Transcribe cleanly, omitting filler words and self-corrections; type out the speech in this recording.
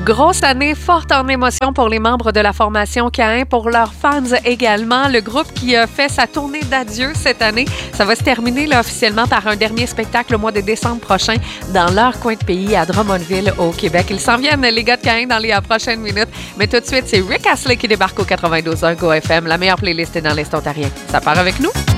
Grosse année forte en émotion pour les membres de la formation Caïn, pour leurs fans également. Le groupe qui a fait sa tournée d'adieu cette année, ça va se terminer là, officiellement par un dernier spectacle au mois de décembre prochain dans leur coin de pays à Drummondville au Québec. Ils s'en viennent, les gars de Caïn, dans les prochaines minutes. Mais tout de suite, c'est Rick Astley qui débarque au 92.1 GoFM. La meilleure playlist est dans l'Est ontarien. Ça part avec nous?